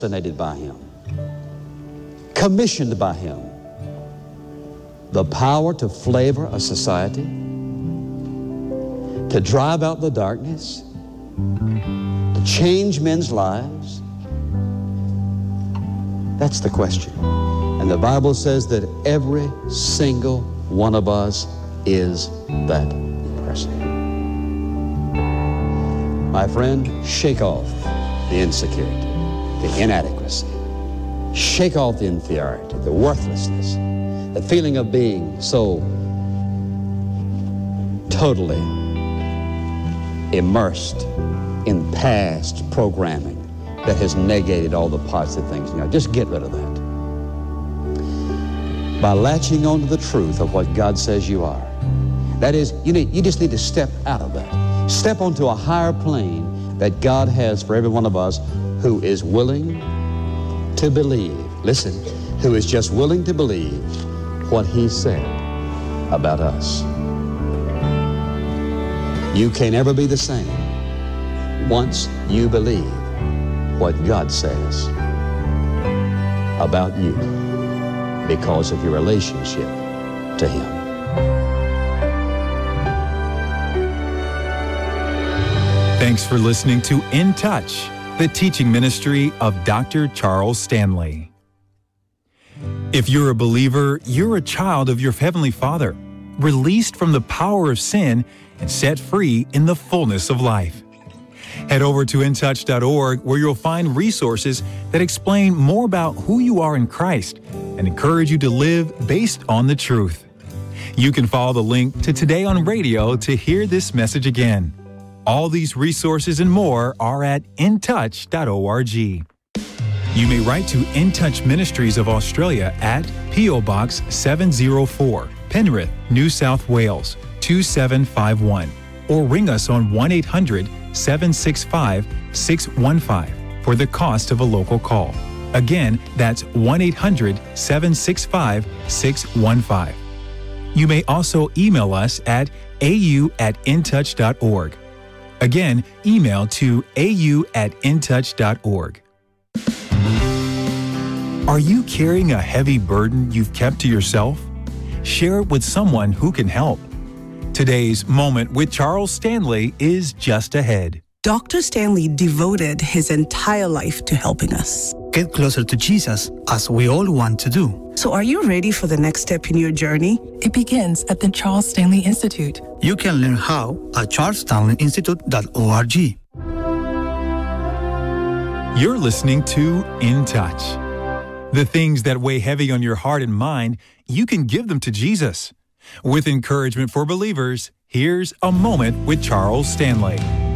Fascinated by Him, commissioned by Him, the power to flavor a society, to drive out the darkness, to change men's lives. That's the question. And the Bible says that every single one of us is that person. My friend, shake off the insecurity, the inadequacy. Shake off the inferiority, the worthlessness, the feeling of being so totally immersed in past programming that has negated all the positive things. Just get rid of that. By latching onto the truth of what God says you are. That is, you just need to step out of that. Step onto a higher plane that God has for every one of us who is willing to believe. Listen, who is just willing to believe what He said about us. You can't ever be the same once you believe what God says about you because of your relationship to Him. Thanks for listening to In Touch, the teaching ministry of Dr. Charles Stanley. If you're a believer, you're a child of your Heavenly Father, released from the power of sin and set free in the fullness of life. Head over to intouch.org where you'll find resources that explain more about who you are in Christ and encourage you to live based on the truth. You can follow the link to Today on Radio to hear this message again. All these resources and more are at intouch.org. You may write to In Touch Ministries of Australia at P.O. Box 704, Penrith, New South Wales 2751, or ring us on 1-800-765-615 for the cost of a local call. Again, that's 1-800-765-615. You may also email us at au@intouch.org. Again, email to au@intouch.org. Are you carrying a heavy burden you've kept to yourself? Share it with someone who can help. Today's Moment with Charles Stanley is just ahead. Dr. Stanley devoted his entire life to helping us get closer to Jesus, as we all want to do. So are you ready for the next step in your journey? It begins at the Charles Stanley Institute. You can learn how at charlesstanleyinstitute.org. You're listening to In Touch. The things that weigh heavy on your heart and mind, you can give them to Jesus. With encouragement for believers, here's A Moment with Charles Stanley.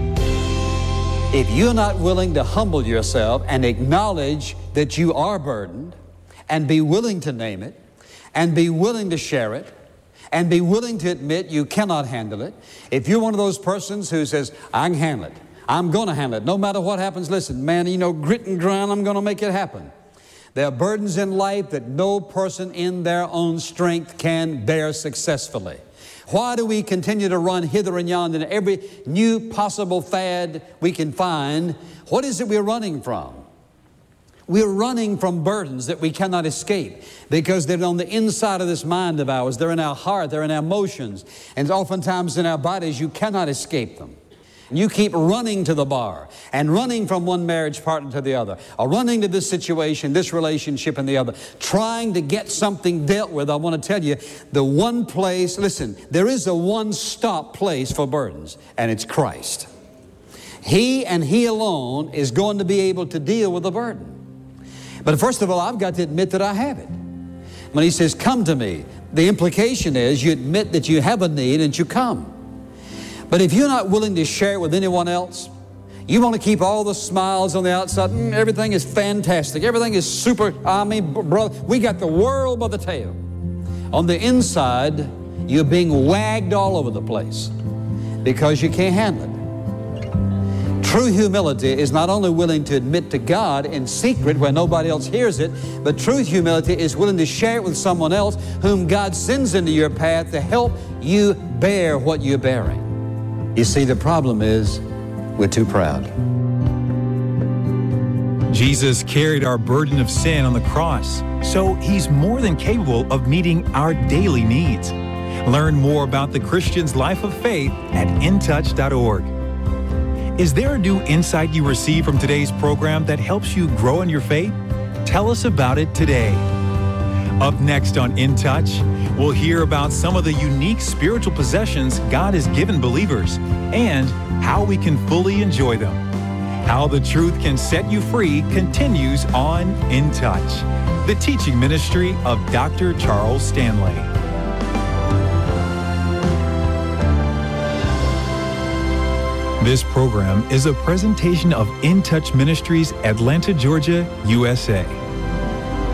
If you're not willing to humble yourself and acknowledge that you are burdened, and be willing to name it, and be willing to share it, and be willing to admit you cannot handle it, if you're one of those persons who says, I can handle it, I'm going to handle it, no matter what happens, listen, man, grit and grind, I'm going to make it happen. There are burdens in life that no person in their own strength can bear successfully. Why do we continue to run hither and yon in every new possible fad we can find? What is it we're running from? We're running from burdens that we cannot escape because they're on the inside of this mind of ours. They're in our heart, they're in our emotions, and oftentimes in our bodies. You cannot escape them. You keep running to the bar and running from one marriage partner to the other, or running to this situation, this relationship and the other, trying to get something dealt with. I want to tell you, the one place, listen, there is a one-stop place for burdens, and it's Christ. He and He alone is going to be able to deal with the burden. But first of all, I've got to admit that I have it. When He says, come to me, the implication is you admit that you have a need and you come. But if you're not willing to share it with anyone else, you want to keep all the smiles on the outside, everything is fantastic, everything is super, brother, we got the world by the tail. On the inside, you're being wagged all over the place because you can't handle it. True humility is not only willing to admit to God in secret where nobody else hears it, but true humility is willing to share it with someone else whom God sends into your path to help you bear what you're bearing. You see, the problem is we're too proud. Jesus carried our burden of sin on the cross, so he's more than capable of meeting our daily needs. Learn more about the Christian's life of faith at intouch.org. Is there a new insight you received from today's program that helps you grow in your faith? Tell us about it today. Up next on In Touch, we'll hear about some of the unique spiritual possessions God has given believers and how we can fully enjoy them. How the Truth Can Set You Free continues on In Touch, the teaching ministry of Dr. Charles Stanley. This program is a presentation of In Touch Ministries, Atlanta, Georgia, USA.